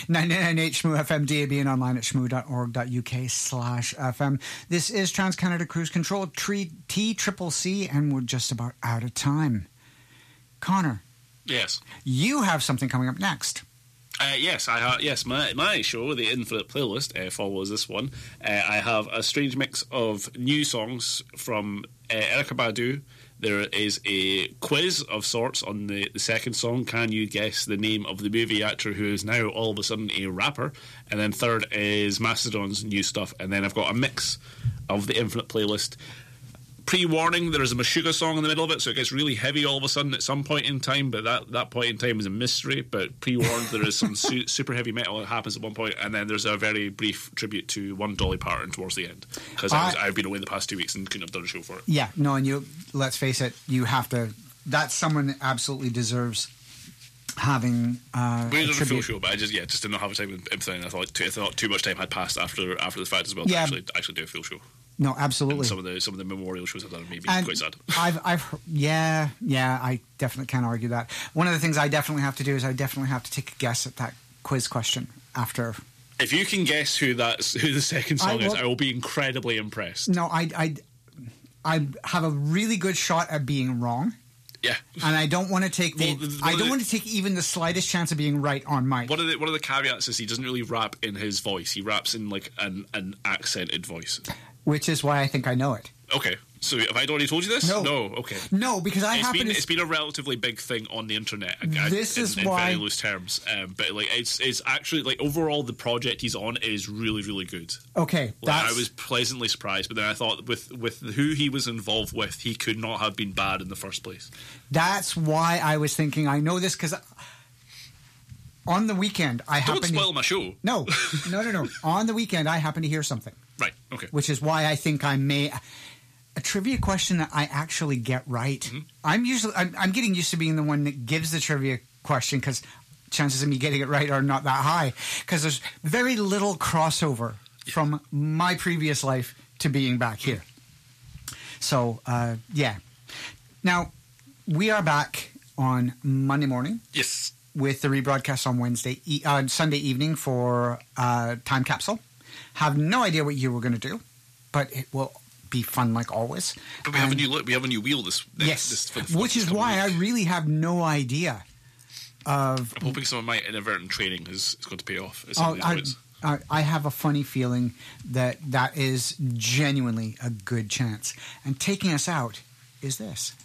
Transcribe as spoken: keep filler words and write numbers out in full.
ninety-nine point eight Shmoo F M, D A B, and online at shmoo dot org dot U K slash F M. This is Trans-Canada Cruise Control, T Triple C, and we're just about out of time. Connor. Yes. You have something coming up next. Uh, yes, I ha- yes. My my show, the Infinite Playlist, uh, follows this one. Uh, I have a strange mix of new songs from uh, Erykah Badu. There is a quiz of sorts on the, the second song. Can you guess the name of the movie actor who is now all of a sudden a rapper? And then third is Mastodon's new stuff. And then I've got a mix of the Infinite Playlist. Pre-warning, there is a Meshuggah song in the middle of it, so it gets really heavy all of a sudden at some point in time, but that, that point in time is a mystery. But pre-warned, there is some su- super heavy metal that happens at one point, and then there's a very brief tribute to one Dolly Parton towards the end, because I've been away the past two weeks and couldn't have done a show for it. Yeah, no, and you, let's face it, you have to, that's someone that absolutely deserves having uh, we a did a full tribute. show, but I just yeah just didn't have a time in everything. I thought too, I thought too much time had passed after after the fact as well Yeah. to actually actually do a full show. No, absolutely. And some of the some of the memorial shows I've done made me And quite sad. I've, I've, yeah, yeah, I definitely can't argue that. One of the things I definitely have to do is I definitely have to take a guess at that quiz question after. If you can guess who that's who the second song I is, will- I will be incredibly impressed. No, I, I, I have a really good shot at being wrong, Yeah. and I don't want to take the. Well, the- I one of don't the- want to take even the slightest chance of being right on mic. One of the one of the caveats is he doesn't really rap in his voice. He raps in like an an accented voice. Which is why I think I know it. Okay. So have I already told you this? No. No. Okay. No, because I It's happen been, to. it's been a relatively big thing on the internet. I- I- This in, is in why- very loose terms, um, but like it's it's actually like overall the project he's on is really really good. Okay, Like, that's. I was pleasantly surprised, but then I thought with with who he was involved with, he could not have been bad in the first place. That's why I was thinking I know this because on the weekend I Don't happen. spoil to, my show. no, no, no, no. On the weekend I happen to hear something, Right. Okay. which is why I think I may. A trivia question that I actually get right. Mm-hmm. I'm usually I'm, I'm getting used to being the one that gives the trivia question because chances of me getting it right are not that high because there's very little crossover from my previous life to being back here. So uh, yeah. Now we are back on Monday morning Yes. with the rebroadcast on Wednesday, e- uh, Sunday evening for uh, Time Capsule. Have no idea what you were going to do, but it will be fun like always. But we have a And- new look. We have a new wheel. This, this yes, this, for the which is couple why I weeks. really have no idea of. I'm hoping some of my inadvertent training is, is going to pay off. At some Oh, of these I, points. I, I have a funny feeling that that is genuinely a good chance. And taking us out is this.